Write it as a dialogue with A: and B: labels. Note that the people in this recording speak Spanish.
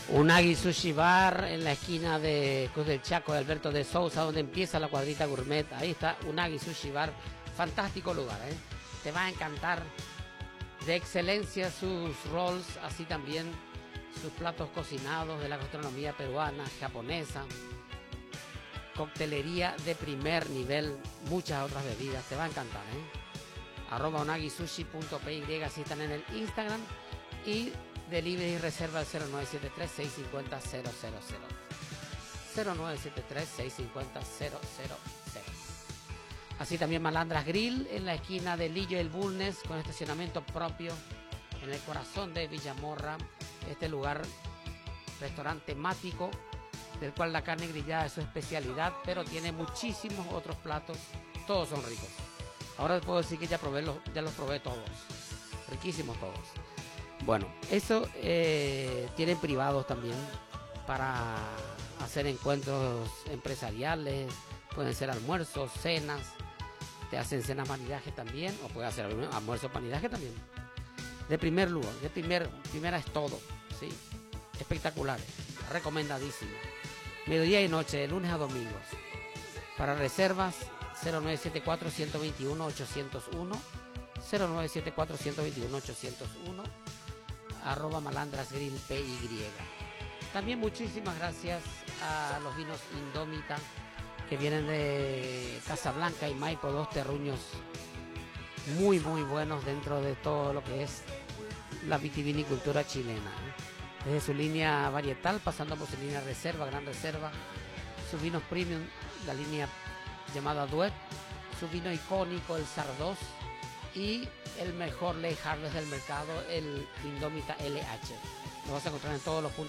A: Unagi Sushi Bar en la esquina de Cruz del Chaco de Alberto de Sousa, donde empieza la cuadrita gourmet. Ahí está Unagi Sushi Bar. Fantástico lugar, ¿eh? Te va a encantar. De excelencia sus rolls, así también sus platos cocinados de la gastronomía peruana, japonesa, coctelería de primer nivel, muchas otras bebidas. Te va a encantar, ¿eh? @unagisushi.py, así están en el Instagram, y delivery y reserva al 0973-650-000. 0973-650-000. Así también Malandras Grill en la esquina de Lillo y el Bulnes, con estacionamiento propio en el corazón de Villamorra. Este lugar, restaurante temático, del cual la carne grillada es su especialidad, pero tiene muchísimos otros platos, todos son ricos. Ahora puedo decir que ya los probé todos, riquísimos todos. Bueno, eso tienen privados también para hacer encuentros empresariales, pueden ser almuerzos, cenas, te hacen cenas maridaje también, o puede hacer almuerzo maridaje también. De primer lugar, primera es todo, ¿sí? Espectaculares, recomendadísimo. Mediodía y noche, de lunes a domingos. Para reservas, 0974-121-801, 0974-121-801, @malandrasgrillpy. También muchísimas gracias a los vinos Indómita, que vienen de Casablanca y Maipo, dos terruños muy muy buenos dentro de todo lo que es la vitivinicultura chilena, ¿eh? Desde su línea varietal, pasando por su línea reserva, gran reserva, sus vinos premium, la línea llamada Duet, su vino icónico, el Sardos, y el mejor Late Harvest del mercado, el Indómita LH. Lo vas a encontrar en todos los puntos